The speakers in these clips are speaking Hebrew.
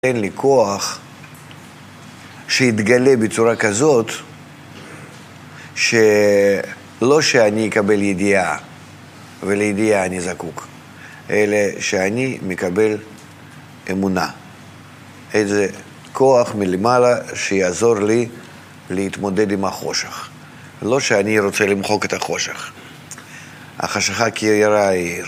אין לי כוח שיתגלה בצורה כזאת שלא שאני אקבל ידיעה ולידיעה אני זקוק, אלא שאני מקבל אמונה, איזה כוח מלמעלה שיעזור לי להתמודד עם החושך. לא שאני רוצה למחוק את החושך, החשכה כירה העיר.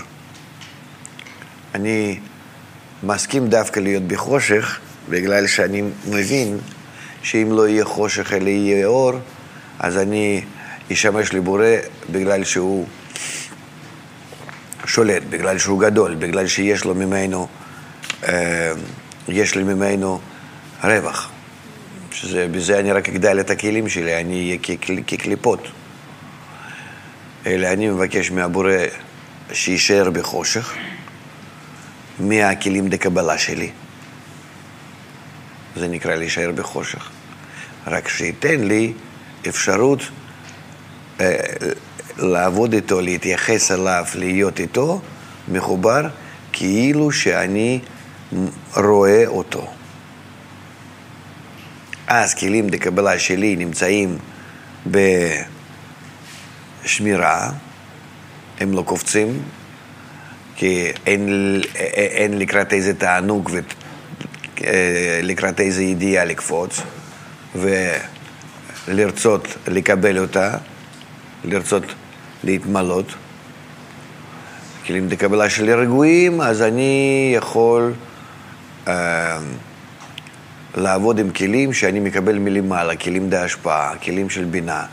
אני מסכים דווקא להיות בחושך, בגלל שאני מבין שאם לא יהיה חושך אלא יהיה אור, אז אני אשמש לבורא בגלל שהוא שולט, בגלל שהוא גדול, בגלל שיש לו ממנו, יש לי ממנו רווח. בזה אני רק אגדל את הכלים שלי, אני אהיה כקליפות. אלא אני מבקש מהבורא שישאר בחושך, מהכלים דקבלה שלי. זה נקרא להישאר בחושך. רק שייתן לי אפשרות לעבוד איתו, להתייחס אליו, להיות איתו, מחובר, כאילו שאני רואה אותו. אז כלים דקבלה שלי נמצאים בשמירה, הם לא קופצים, כי אין לקראת איזה תענוג ולקראת איזה ידיעה לקפוץ ולרצות לקבל אותה, לרצות להתמלות. כלים דקבלה שלי רגועים, אז אני יכול לעבוד עם כלים שאני מקבל מלמעלה, כלים בהשפעה, כלים של בינה.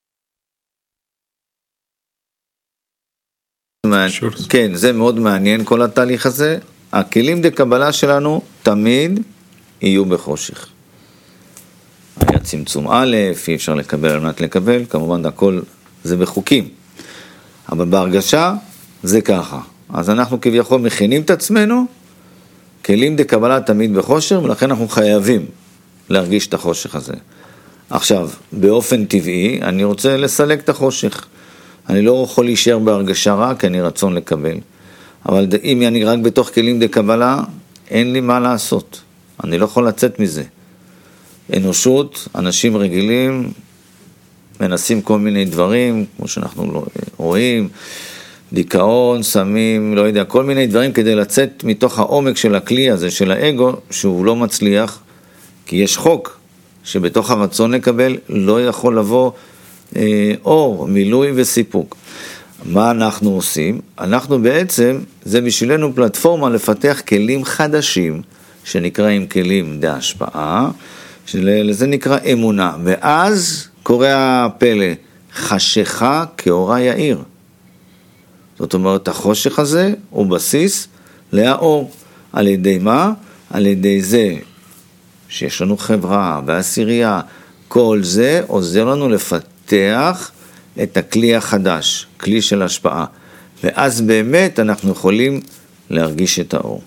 כן, זה מאוד מעניין כל התהליך הזה. הכלים דקבלה שלנו תמיד יהיו בחושך. היה צמצום א', אי אפשר לקבל על מנת לקבל, כמובן הכל זה בחוקים. אבל בהרגשה זה ככה. אז אנחנו כביכול מכינים את עצמנו, כלים דקבלה תמיד בחושך, ולכן אנחנו חייבים להרגיש את החושך הזה. עכשיו, באופן טבעי, אני רוצה לסלק את החושך. אני לא יכול להישאר בהרגשה רע, כי אני רצון לקבל. אבל אם אני רק בתוך כלים דקבלה, אין לי מה לעשות. אני לא יכול לצאת מזה. אנושות, אנשים רגילים, מנסים כל מיני דברים, כמו שאנחנו לא רואים, דיכאון, סמים, לא יודע, כל מיני דברים כדי לצאת מתוך העומק של הכלי הזה, של האגו, שהוא לא מצליח, כי יש חוק שבתוך הרצון לקבל לא יכול לבוא אור, מילוי וסיפוק. מה אנחנו עושים? אנחנו בעצם, זה בשבילנו פלטפורמה לפתח כלים חדשים, שנקראים כלים בהשפעה, לזה נקרא אמונה, ואז קורא הפלא, חשיכה כאורה יאיר. זאת אומרת, החושך הזה הוא בסיס לאור. על ידי מה? על ידי זה שיש לנו חברה ועשירייה, כל זה עוזר לנו לפתח את הכלי החדש, כלי של השפעה. ואז באמת אנחנו יכולים להרגיש את האור.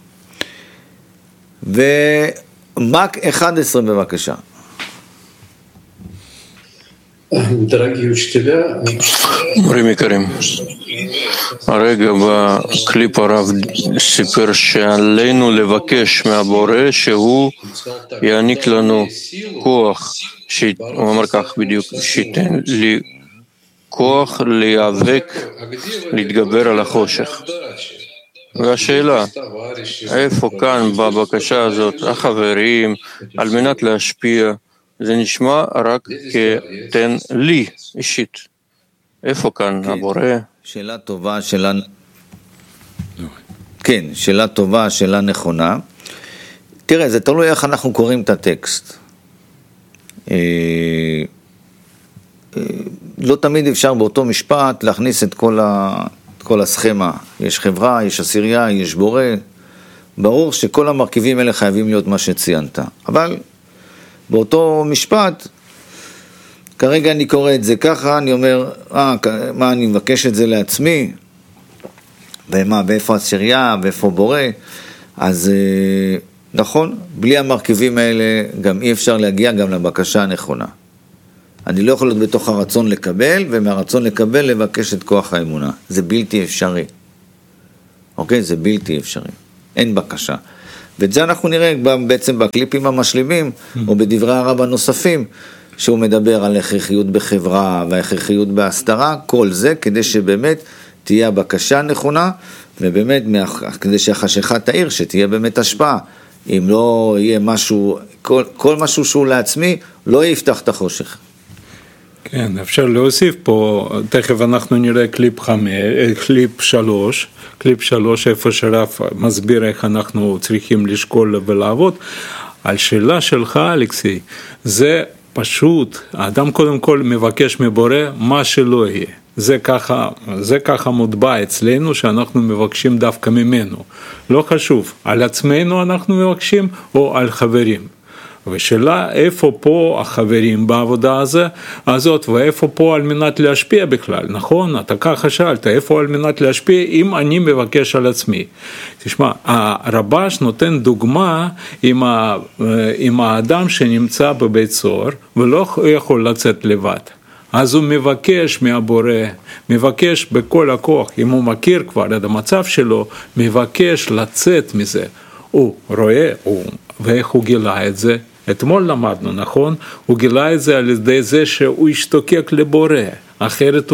ומק 11 בבקשה. דרגי учителя, מורים יקרים, הרגע בקליפ הרב סיפר שעלינו לבקש מהבורא שהוא יעניק לנו כוח, הוא אמר כך בדיוק, שייתן לי כוח להיאבק, להתגבר על החושך. והשאלה, איפה כאן בבקשה הזאת החברים על מנת להשפיע, זה נשמע רק כתן לי אישית. איפה כאן הבורא? שאלה טובה, כן, שאלה טובה, שאלה נכונה. תראה, זה תלוי איך אנחנו קוראים את הטקסט. לא תמיד אפשר באותו משפט להכניס את כל הסכמה. יש חברה, יש עשירייה, יש בורא. ברור שכל המרכיבים האלה חייבים להיות מה שציינת. אבל באותו משפט, כרגע אני קורא את זה ככה, אני אומר, מה אני מבקש את זה לעצמי? ואיפה עשירייה, ואיפה בורא? אז נכון, בלי המרכיבים האלה גם אי אפשר להגיע גם לבקשה הנכונה. אני לא יכול להיות בתוך הרצון לקבל, ומהרצון לקבל לבקש את כוח האמונה. זה בלתי אפשרי. אוקיי? זה בלתי אפשרי. אין בקשה. ואת זה אנחנו נראה בעצם בקליפים המשלימים, או בדברי הרב הנוספים, שהוא מדבר על הכרחיות בחברה, וההכרחיות בהסתרה, כל זה כדי שבאמת תהיה הבקשה נכונה, ובאמת כדי שהחשיכה תאיר, שתהיה באמת השפעה. אם לא יהיה משהו, כל משהו שהוא לעצמי, לא יפתח את החושך. כן, אפשר להוסיף פה, תכף אנחנו נראה קליפ 3, איפה שרב מסביר איך אנחנו צריכים לשקול ולעבוד. על שאלה שלך, אלכסי, זה פשוט, האדם קודם כל מבקש מבורא מה שלא יהיה. זה ככה מוטבע אצלנו שאנחנו מבקשים דווקא ממנו. לא חשוב, על עצמנו אנחנו מבקשים או על חברים. ושאלה איפה פה החברים בעבודה הזאת ואיפה פה על מנת להשפיע בכלל, נכון? אתה ככה שאלת, איפה על מנת להשפיע אם אני מבקש על עצמי. תשמע, הרבש נותן דוגמה עם האדם שנמצא בבית סוהר ולא יכול לצאת לבד. אז הוא מבקש מהבורא, מבקש בכל הכוח, אם הוא מכיר כבר את המצב שלו, מבקש לצאת מזה. הוא רואה, ואיך הוא גילה את זה? אתמול למדנו, נכון? הוא גילה את זה על ידי זה שהוא ישתוקק לבורא, אחרת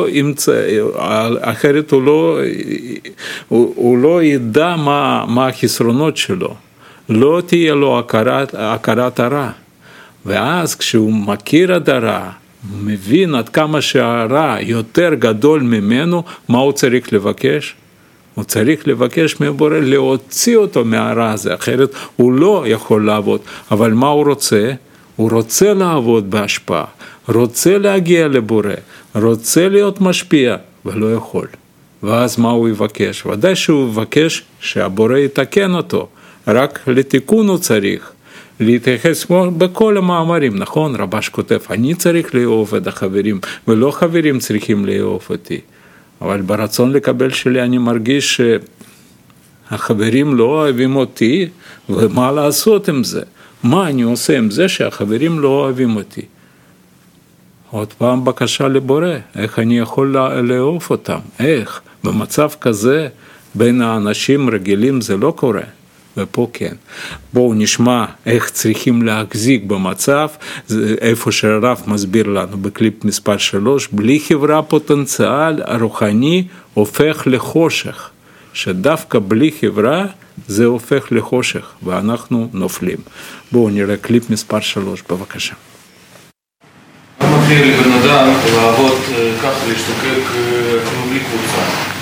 הוא לא ידע מה החסרונות שלו, לא תהיה לו הכרת הרע. ואז כשהוא מכיר את הרע, מבין עד כמה שהרע יותר גדול ממנו, מה הוא צריך לבקש? הוא צריך לבקש מבורא להוציא אותו מהרע הזה, אחרת הוא לא יכול לעבוד. אבל מה הוא רוצה? הוא רוצה לעבוד בהשפעה, רוצה להגיע לבורא, רוצה להיות משפיע, ולא יכול. ואז מה הוא יבקש? ודאי שהוא יבקש שהבורא יתקן אותו, רק לתיקון הוא צריך. להתייחס כמו בכל המאמרים, נכון? רבש כותב, אני צריך לאהוב את החברים, ולא חברים צריכים לאהוב אותי. אבל ברצון לקבל שלי אני מרגיש שהחברים לא אוהבים אותי, ומה לעשות עם זה? מה אני עושה עם זה שהחברים לא אוהבים אותי? עוד פעם בקשה לבורא, איך אני יכול לאהוב אותם? איך? במצב כזה, בין האנשים רגילים זה לא קורה. ופה כן. בואו נשמע איך צריכים להחזיק במצב, איפה שהרב מסביר לנו בקליפ מספר 3, בלי חברה פוטנציאל הרוחני הופך לחושך, שדווקא בלי חברה זה הופך לחושך, ואנחנו נופלים. בואו נראה קליפ מספר 3, בבקשה. מה מתחיל לבן אדם לעבוד ככה, להשתוקק בלי קבוצה?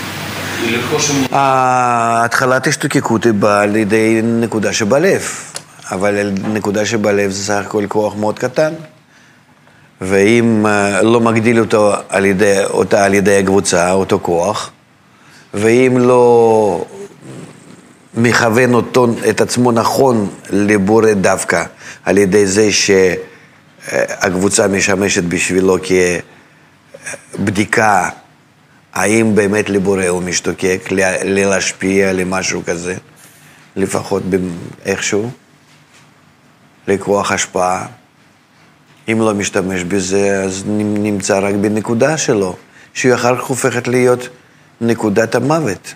התחלת השתוקקות היא באה על ידי נקודה שבלב, אבל נקודה שבלב זה סך הכל כוח מאוד קטן, ואם לא מגדיל אותה על ידי הקבוצה, אותו כוח, ואם לא מכוון את עצמו נכון לבורא דווקא, על ידי זה שהקבוצה משמשת בשבילו כבדיקה, האם באמת לבורא הוא משתוקק, להשפיע למשהו כזה, לפחות איכשהו, לכוח השפעה. אם לא משתמש בזה, אז נמצא רק בנקודה שלו, שהיא אחר כך הופכת להיות נקודת המוות.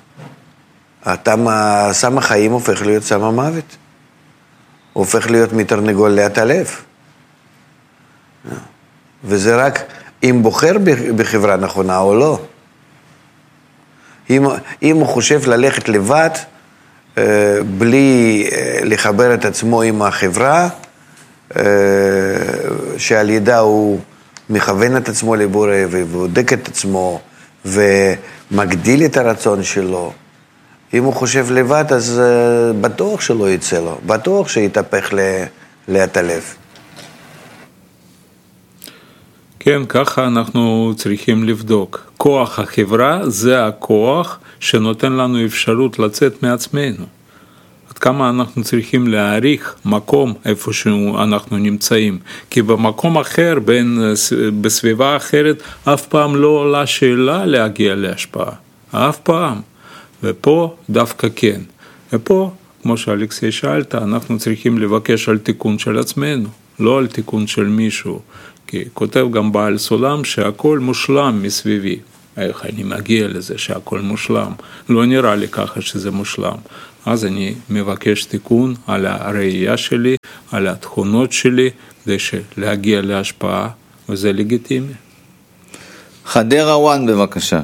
סם החיים הופך להיות סם המוות. הופך להיות מתרנגול ליד הלב. וזה רק אם בוחר בחברה נכונה או לא. אם הוא חושב ללכת לבד, בלי לחבר את עצמו עם החברה, שעל ידה הוא מכוון את עצמו לבורא ובודק את עצמו ומגדיל את הרצון שלו, אם הוא חושב לבד, אז בטוח שלא יצא לו, בטוח שיתהפך ליד הלב. כן, ככה אנחנו צריכים לבדוק. כוח החברה זה הכוח שנותן לנו אפשרות לצאת מעצמנו. עד כמה אנחנו צריכים להעריך מקום איפה שאנחנו נמצאים. כי במקום אחר, בסביבה אחרת, אף פעם לא עולה שאלה להגיע להשפעה. אף פעם. ופה דווקא כן. ופה, כמו שאלכסי שאלת, אנחנו צריכים לבקש על תיקון של עצמנו, לא על תיקון של מישהו. כי כותב גם בעל סולם שהכל מושלם מסביבי. איך אני מגיע לזה שהכל מושלם? לא נראה לי ככה שזה מושלם. אז אני מבקש תיקון על הראייה שלי, על התכונות שלי, כדי להגיע להשפעה, וזה לגיטימי. חדרה וואן, בבקשה.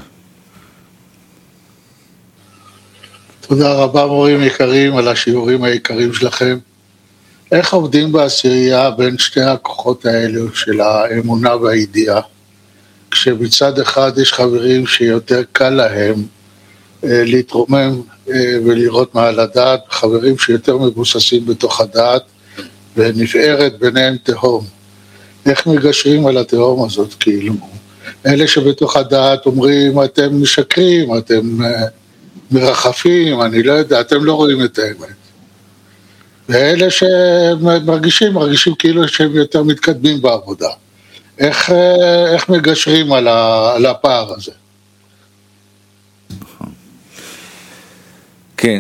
תודה רבה מורים יקרים על השיעורים היקרים שלכם. איך עובדים בעשירייה בין שתי הכוחות האלו של האמונה והידיעה? כשמצד אחד יש חברים שיותר קל להם להתרומם ולראות מעל הדעת, חברים שיותר מבוססים בתוך הדעת ונפערת ביניהם תהום. איך מגשרים על התהום הזאת כאילו? אלה שבתוך הדעת אומרים אתם משקרים, אתם מרחפים, אני לא יודע, אתם לא רואים את האמת. ואלה שמרגישים כאילו שהם יותר מתקדמים בעבודה. איך מגשרים על הפער הזה? כן,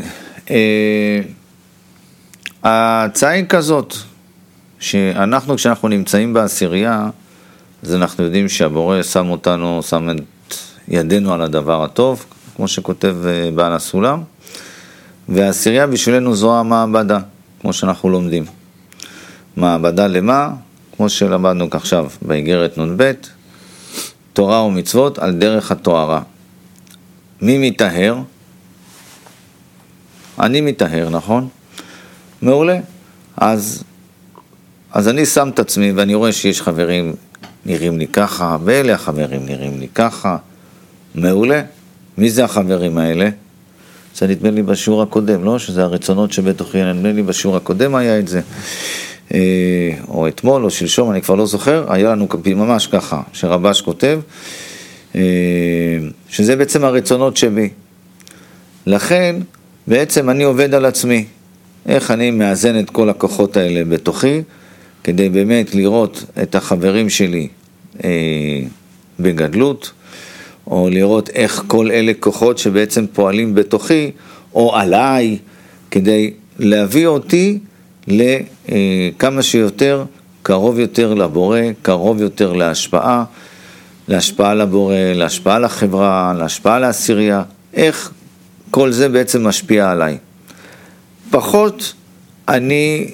ההצעה היא כזאת, כשאנחנו נמצאים בעשירייה, אז אנחנו יודעים שהבורא שם את ידינו על הדבר הטוב, כמו שכותב בעל הסולם, והעשירייה בשבילנו זו המעבדה, כמו שאנחנו לומדים. מעבדה למה? כמו שלמדנו עכשיו באיגרת נ"ב, תורה ומצוות על דרך התוארה. מי מתאהר? אני מתאהר, נכון? מעולה. אז אני שם את עצמי ואני רואה שיש חברים נראים לי ככה, ואלה החברים נראים לי ככה. מעולה. מי זה החברים האלה? זה נדמה לי בשיעור הקודם, לא? שזה הרצונות שבתוכי, נדמה לי בשיעור הקודם היה את זה. או אתמול או שלשום, אני כבר לא זוכר, היה לנו ממש ככה, שרבש כותב, שזה בעצם הרצונות שבי. לכן, בעצם אני עובד על עצמי. איך אני מאזן את כל הכוחות האלה בתוכי, כדי באמת לראות את החברים שלי בגדלות, או לראות איך כל אלה כוחות שבעצם פועלים בתוכי, או עליי, כדי להביא אותי לכמה שיותר, קרוב יותר לבורא, קרוב יותר להשפעה לבורא, להשפעה לחברה, להשפעה לעשירייה, איך כל זה בעצם משפיע עליי. פחות אני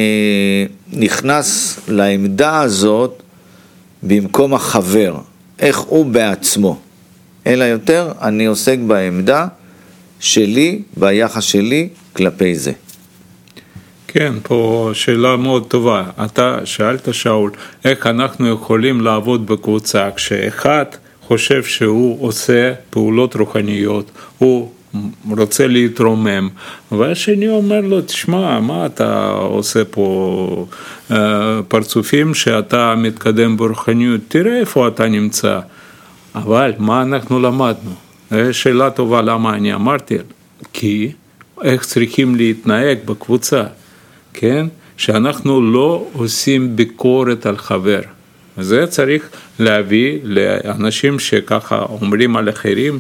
נכנס לעמדה הזאת במקום החבר, איך הוא בעצמו, אלא יותר אני עוסק בעמדה שלי, ביחס שלי כלפי זה. כן, פה שאלה מאוד טובה. אתה שאלת, שאול, איך אנחנו יכולים לעבוד בקבוצה כשאחד חושב שהוא עושה פעולות רוחניות, הוא רוצה להתרומם, והשני אומר לו, תשמע, מה אתה עושה פה פרצופים שאתה מתקדם ברוחניות, תראה איפה אתה נמצא. אבל מה אנחנו למדנו? שאלה טובה, למה אני אמרתי? כי איך צריכים להתנהג בקבוצה, כן? שאנחנו לא עושים ביקורת על חבר. זה צריך להביא לאנשים שככה אומרים על אחרים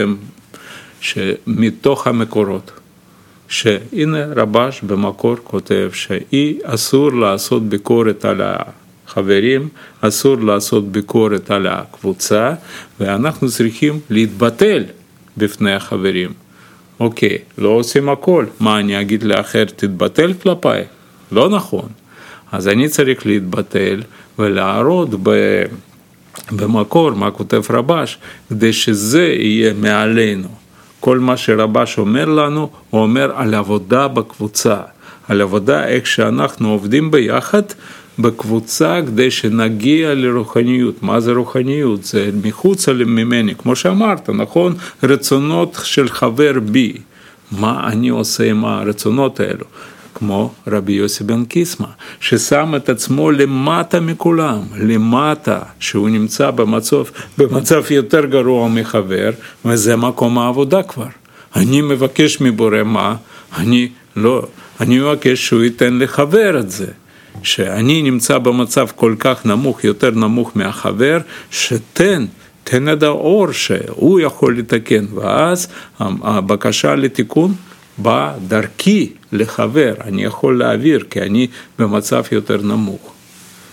שמתוך המקורות, שהנה רבש במקור כותב שאי אסור לעשות ביקורת על החברים, אסור לעשות ביקורת על הקבוצה, ואנחנו צריכים להתבטל בפני החברים. אוקיי, לא עושים הכל, מה אני אגיד לאחר, תתבטל כלפיי? לא נכון. אז אני צריך להתבטל ולהראות במקור מה כותב רבש, כדי שזה יהיה מעלינו. כל מה שרבש אומר לנו, הוא אומר על עבודה בקבוצה, על עבודה איך שאנחנו עובדים ביחד בקבוצה כדי שנגיע לרוחניות. מה זה רוחניות? זה מחוץ ממני, כמו שאמרת, נכון? רצונות של חבר בי. מה אני עושה עם הרצונות האלו? כמו רבי יוסי בן קיסמא, ששם את עצמו למטה מכולם, למטה, שהוא נמצא במצב יותר גרוע מחבר, וזה מקום העבודה כבר. אני מבקש מבורא מה? אני מבקש שהוא ייתן לחבר את זה. שאני נמצא במצב כל כך נמוך, יותר נמוך מהחבר, שתן את האור שהוא יכול לתקן, ואז הבקשה לתיקון באה דרכי לחבר, אני יכול להעביר, כי אני במצב יותר נמוך.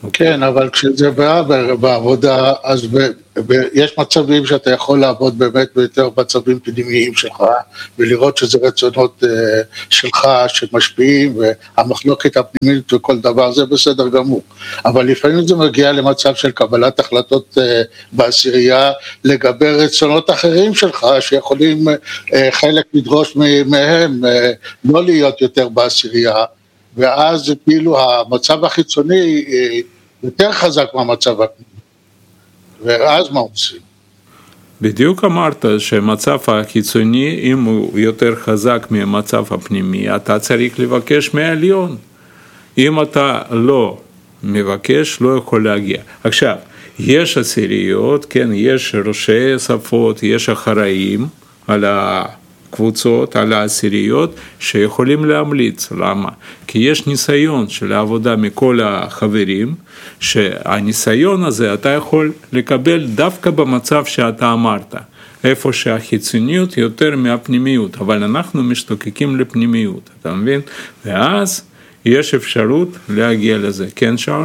כן, אבל כשזה בא בעבודה, אז יש מצבים שאתה יכול לעבוד באמת ביותר מצבים פנימיים שלך, ולראות שזה רצונות שלך שמשפיעים, והמחלוקת הפנימית וכל דבר, זה בסדר גמור. אבל לפעמים זה מגיע למצב של קבלת החלטות בעשירייה, לגבי רצונות אחרים שלך, שיכולים חלק לדרוש מהם לא להיות יותר בעשירייה, ואז כאילו המצב החיצוני יותר חזק מהמצב הפנימי, ואז מה עושים? בדיוק אמרת שמצב החיצוני, אם הוא יותר חזק מהמצב הפנימי, אתה צריך לבקש מהעליון. אם אתה לא מבקש, לא יכול להגיע. עכשיו, יש עשיריות, כן, יש ראשי שפות, יש אחראים על הקבוצות, על העשיריות, שיכולים להמליץ. למה? כי יש ניסיון של העבודה מכל החברים, שהניסיון הזה אתה יכול לקבל דווקא במצב שאתה אמרת, איפה שהחיצוניות יותר מהפנימיות, אבל אנחנו משתוקקים לפנימיות, אתה מבין? ואז יש אפשרות להגיע לזה. כן, שאול?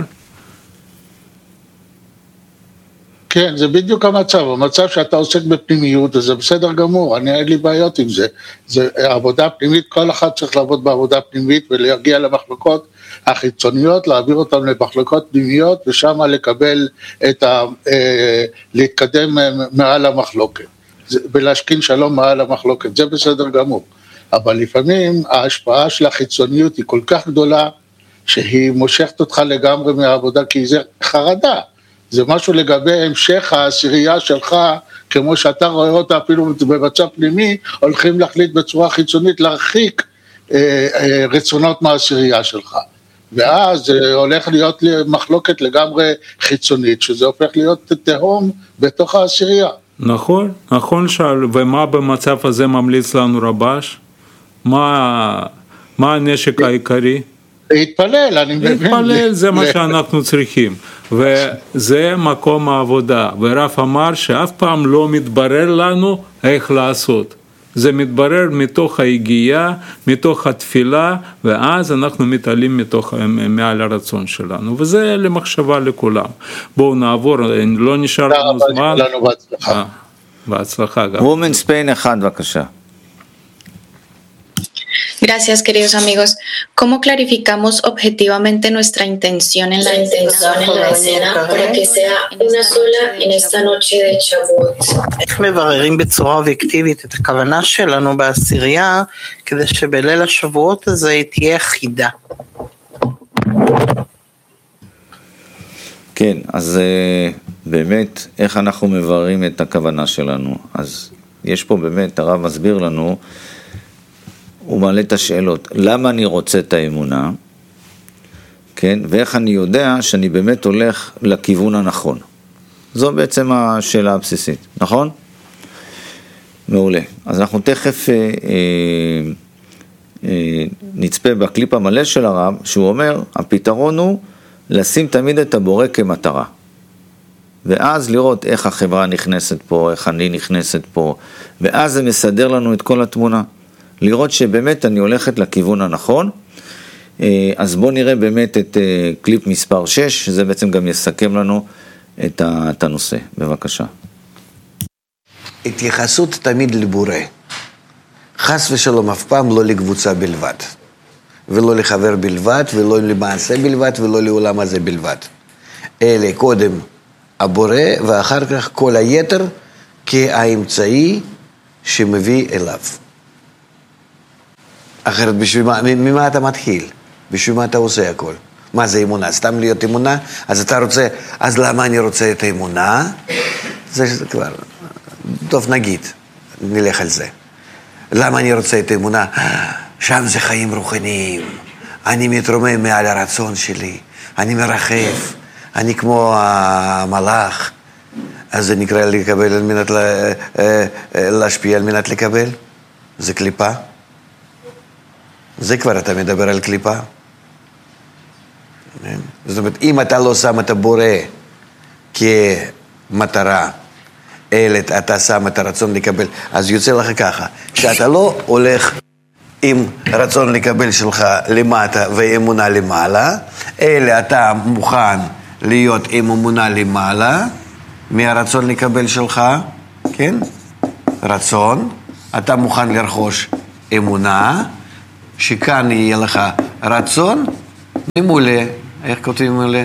כן, זה בדיוק המצב שאתה עוסק בפנימיות, זה בסדר גמור, אין לי בעיות עם זה. זה עבודה פנימית, כל אחד צריך לעבוד בעבודה פנימית ולהגיע למחלקות החיצוניות, להעביר אותם למחלקות פנימיות, ושם לקבל להתקדם מעל המחלוקת, ולהשכין שלום מעל המחלוקת, זה בסדר גמור. אבל לפעמים ההשפעה של החיצוניות היא כל כך גדולה, שהיא מושכת אותך לגמרי מהעבודה, כי זה חרדה. זה משהו לגבי המשך העשירייה שלך, כמו שאתה רואה אותה אפילו במצב פנימי, הולכים להחליט בצורה חיצונית להרחיק רצונות מהעשירייה שלך. ואז זה הולך להיות מחלוקת לגמרי חיצונית, שזה הופך להיות תהום בתוך העשירייה. נכון, נכון שאל, ומה במצב הזה ממליץ לנו רבש? מה הנשק העיקרי? להתפלל, אני מבין. להתפלל זה מה שאנחנו צריכים, וזה מקום העבודה, ורב אמר שאף פעם לא מתברר לנו איך לעשות, זה מתברר מתוך ההגיעה, מתוך התפילה, ואז אנחנו מתעלים מעל הרצון שלנו, וזה למחשבה לכולם. בואו נעבור, לא נשאר לנו זמן. בהצלחה גם. וומן ספיין אחד, בבקשה. Gracias, queridos amigos. ¿Cómo clarificamos objetivamente nuestra intención en la escena para que sea una sola en esta noche de Shavuot? איך מבררים בצורה אובייקטיבית את הכוונה שלנו בעשירייה, כדי שבליל השבועות הזה תהיה חידה? כן, אז באמת, איך אנחנו מבררים את הכוונה שלנו? אז יש פה באמת, הרב מסביר לנו, הוא מעלה את השאלות, למה אני רוצה את האמונה, כן? ואיך אני יודע שאני באמת הולך לכיוון הנכון. זו בעצם השאלה הבסיסית, נכון? מעולה. אז אנחנו תכף נצפה בקליפ המלא של הרב, שהוא אומר, הפתרון הוא לשים תמיד את הבורא כמטרה. ואז לראות איך החברה נכנסת פה, איך אני נכנסת פה, ואז זה מסדר לנו את כל התמונה. לראות שבאמת אני הולכת לכיוון הנכון. אז בואו נראה באמת את קליפ מספר 6, שזה בעצם גם יסכם לנו את הנושא. בבקשה. התייחסות תמיד לבורא. חס ושלום אף פעם לא לקבוצה בלבד. ולא לחבר בלבד, ולא למעשה בלבד, ולא לעולם הזה בלבד. אלה קודם הבורא, ואחר כך כל היתר כאמצעי שמביא אליו. אחרת ממה אתה מתחיל? בשביל מה אתה עושה הכל? מה זה אמונה? סתם להיות אמונה? אז אתה רוצה, אז למה אני רוצה את האמונה? זה כבר, טוב נגיד, נלך על זה. למה אני רוצה את האמונה? שם זה חיים רוחניים. אני מתרומם מעל הרצון שלי. אני מרחף. אני כמו המלאך. אז זה נקרא לקבל על מנת להשפיע על מנת לקבל? זה קליפה? זה כבר אתה מדבר על קליפה. זאת אומרת, אם אתה לא שם את הבורא כמטרה, אלא אתה שם את הרצון לקבל, אז יוצא לך ככה, שאתה לא הולך עם רצון לקבל שלך למטה ואמונה למעלה, אלא אתה מוכן להיות עם אמונה למעלה, מהרצון לקבל שלך, כן? רצון, אתה מוכן לרכוש אמונה, שכאן יהיה לך רצון, ממולא, איך כותבים ממולא?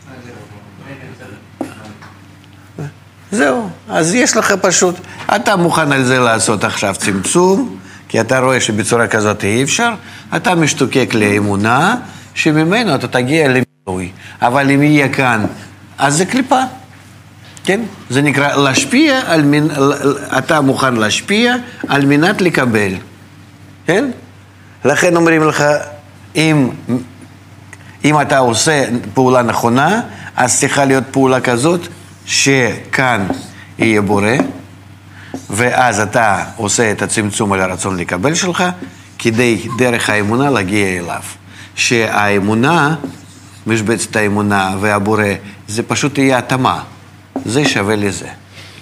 זהו, אז יש לך פשוט, אתה מוכן על זה לעשות עכשיו צמצום, כי אתה רואה שבצורה כזאת אי אפשר, אתה משתוקק לאמונה, שממנו אתה תגיע למילוי, אבל אם יהיה כאן, אז זה קליפה, כן? זה נקרא להשפיע, אתה מוכן להשפיע על מנת לקבל, כן? לכן אומרים לך, אם אתה עושה פעולה נכונה, אז צריכה להיות פעולה כזאת, שכאן יהיה בורא, ואז אתה עושה את הצמצום על הרצון לקבל שלך, כדי דרך האמונה להגיע אליו. שהאמונה, משבצת האמונה והבורא, זה פשוט יהיה התאמה. זה שווה לזה.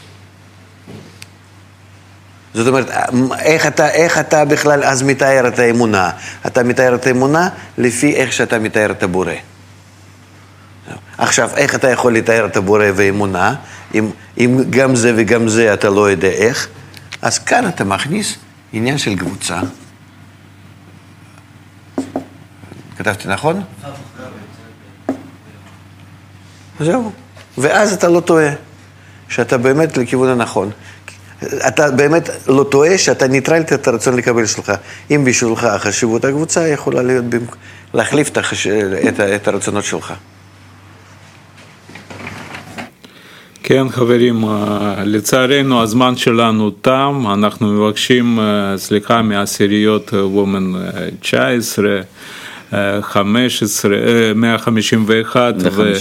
זאת אומרת, איך אתה בכלל אז מתאר את האמונה? אתה מתאר את האמונה לפי איך שאתה מתאר את הבורא. עכשיו, איך אתה יכול לתאר את הבורא ואמונה, אם גם זה וגם זה אתה לא יודע איך, אז כאן אתה מכניס עניין של קבוצה. כתבתי נכון? זהו. ואז אתה לא טועה, שאתה באמת לכיוון הנכון. אתה באמת לא טועה שאתה ניטרלת את הרצון לקבל שלך. אם בשבילך החשיבות הקבוצה יכולה להיות להחליף את הרצונות שלך. כן, חברים, לצערנו הזמן שלנו תם, אנחנו מבקשים סליחה מעשיריות וומן 19, 15, 151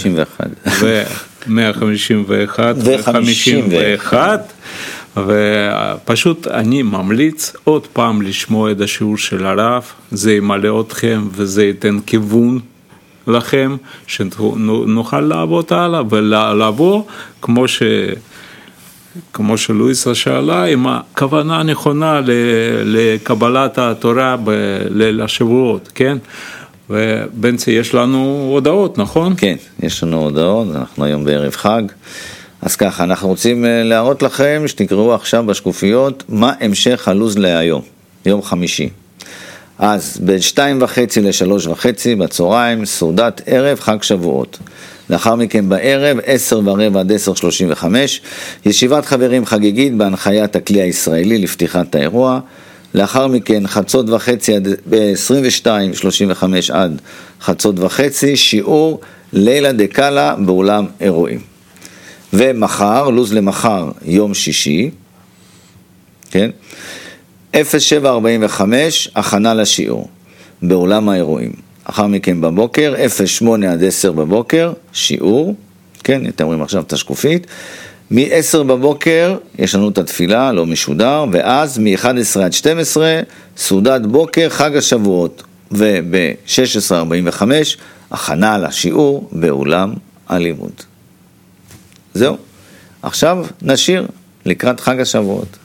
ו-151 ו-51, ופשוט אני ממליץ עוד פעם לשמוע את השיעור של הרב, זה ימלא אתכם וזה ייתן כיוון לכם, שנוכל לעבוד הלאה ולעבור כמו שלואיסה שאלה, עם הכוונה הנכונה לקבלת התורה בליל השבועות, כן? ובנצי, יש לנו הודעות, נכון? כן, יש לנו הודעות, אנחנו היום בערב חג. אז ככה, אנחנו רוצים להראות לכם שתקראו עכשיו בשקופיות מה המשך הלוז להיום, יום חמישי. אז בין 2:30 ל-3:30 בצהריים, סעודת ערב חג שבועות. לאחר מכן בערב, 10:15 עד 10:35, ישיבת חברים חגיגית בהנחיית הכלי הישראלי לפתיחת האירוע. לאחר מכן, 13:30 עד 22:35 עד 13:30, שיעור לילה דקלה באולם אירועים. ומחר, לוז למחר, יום שישי, כן? 07:45, הכנה לשיעור, באולם האירועים. אחר מכן בבוקר, 08 עד 10 בבוקר, שיעור, כן, אתם רואים עכשיו את השקופית, מ-10 בבוקר יש לנו את התפילה, לא משודר, ואז מ-11 עד 12, סעודת בוקר, חג השבועות, וב-16:45, הכנה לשיעור באולם הלימוד. זהו, עכשיו נשיר לקראת חג השבועות.